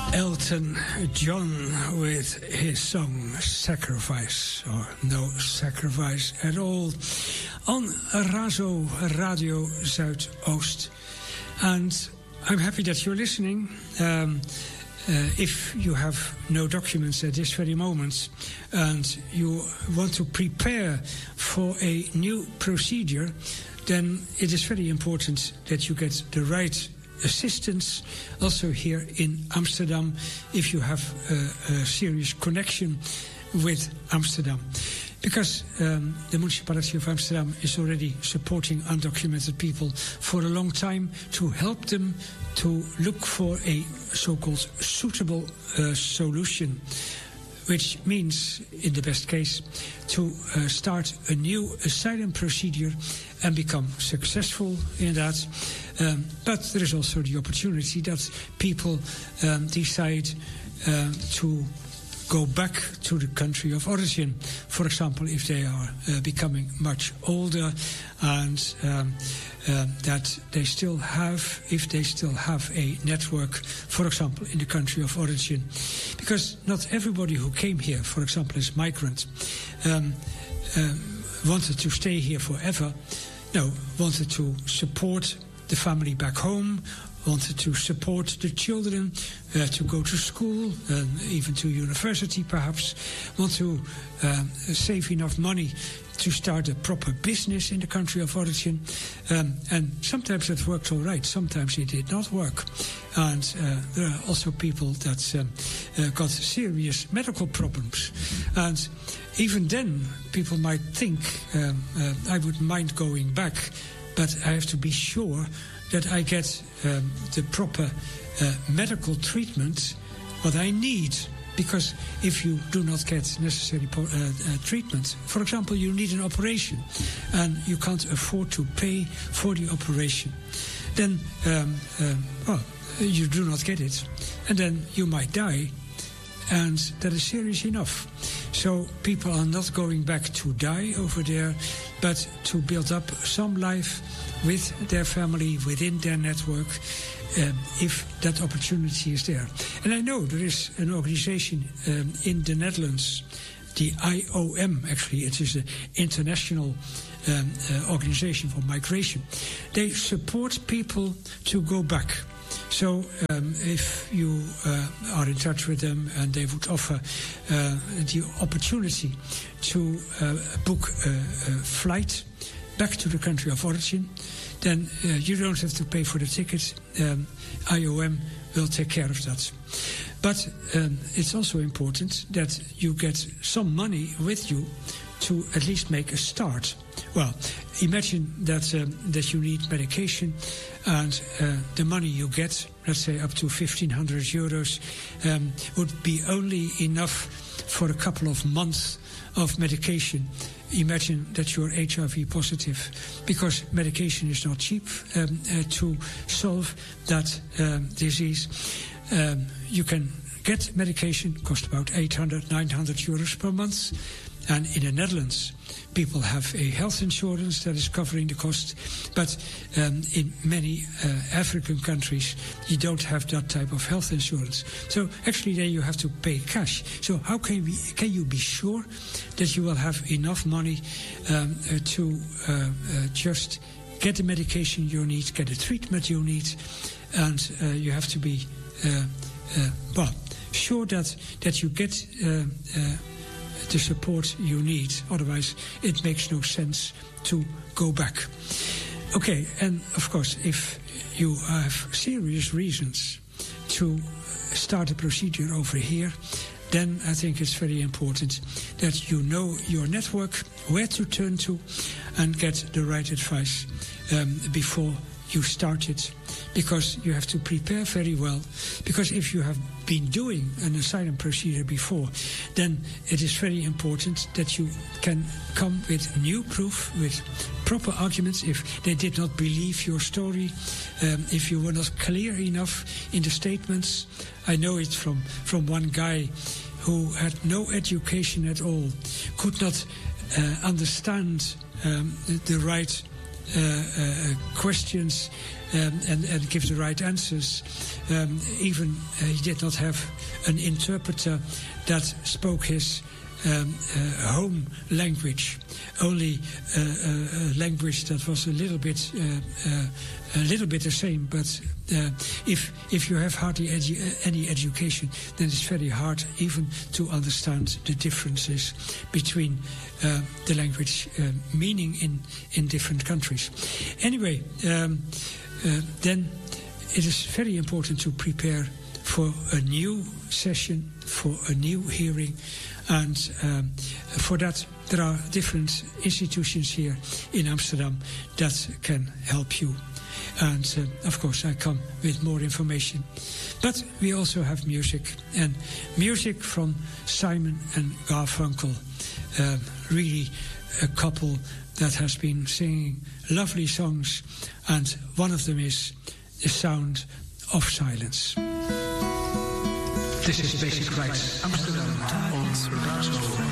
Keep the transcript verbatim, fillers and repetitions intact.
Elton John with his song Sacrifice, or No Sacrifice at All, on Razo Radio Zuidoost. And I'm happy that you're listening. Um, uh, if you have no documents at this very moment and you want to prepare for a new procedure, then it is very important that you get the right assistance also here in Amsterdam if you have a, a serious connection with Amsterdam. Because um, the municipality of Amsterdam is already supporting undocumented people for a long time to help them to look for a so-called suitable uh, solution, which means, in the best case, to uh, start a new asylum procedure and become successful in that. Um, but there is also the opportunity that people um, decide uh, to go back to the country of origin. For example, if they are uh, becoming much older and um, uh, that they still have, if they still have a network, for example, in the country of origin. Because not everybody who came here, for example, as migrant, um, um, wanted to stay here forever. No, wanted to support the family back home, wanted to support the children uh, to go to school, and even to university perhaps, want to um, save enough money to start a proper business in the country of origin. Um, and sometimes it worked all right, sometimes it did not work. And uh, there are also people that um, uh, got serious medical problems. And even then, people might think, um, uh, I wouldn't mind going back, but I have to be sure that I get um, the proper uh, medical treatment, what I need. Because if you do not get necessary po- uh, uh, treatment, for example, you need an operation and you can't afford to pay for the operation, then, um, um, well, you do not get it. And then you might die, and that is serious enough. So people are not going back to die over there, but to build up some life with their family, within their network, um, if that opportunity is there. And I know there is an organization um, in the Netherlands, the I O M, actually, it is an international um, uh, organization for migration. They support people to go back. So um, if you uh, are in touch with them and they would offer uh, the opportunity to uh, book a, a flight back to the country of origin, then uh, you don't have to pay for the ticket. Um, I O M will take care of that. But um, it's also important that you get some money with you to at least make a start. Well, imagine that um, that you need medication, and uh, the money you get, let's say up to fifteen hundred euros, um, would be only enough for a couple of months of medication. Imagine that you're H I V positive, because medication is not cheap um, uh, to solve that um, disease. Um, you can get medication, cost about eight hundred, nine hundred euros per month. And in the Netherlands, people have a health insurance that is covering the cost. But um, in many uh, African countries, you don't have that type of health insurance. So actually then you have to pay cash. So how can we, can you be sure that you will have enough money um, uh, to uh, uh, just get the medication you need, get the treatment you need, and uh, you have to be, uh, uh, well, sure that, that you get uh, uh, the support you need. Otherwise, it makes no sense to go back. Okay, and of course, if you have serious reasons to start a procedure over here, then I think it's very important that you know your network, where to turn to, and get the right advice um, before you start it. Because you have to prepare very well. Because if you have been doing an asylum procedure before, then it is very important that you can come with new proof, with proper arguments. If they did not believe your story, um, if you were not clear enough in the statements. I know it from, from one guy who had no education at all, could not uh, understand um, the, the right uh, uh, questions um, and, and give the right answers. Um, even uh, he did not have an interpreter that spoke his um, uh, home language, only uh, a, a language that was a little bit uh, uh, a little bit the same, but uh, if if you have hardly edu any education, then it's very hard even to understand the differences between uh, the language uh, meaning in in different countries. Anyway, um, uh, then it is very important to prepare for a new session, for a new hearing, and um, for that there are different institutions here in Amsterdam that can help you. And uh, of course I come with more information. But we also have music, and music from Simon and Garfunkel, uh, really a couple that has been singing lovely songs, and one of them is The Sound of Silence. This is Basic Rights Amsterdam on Razo.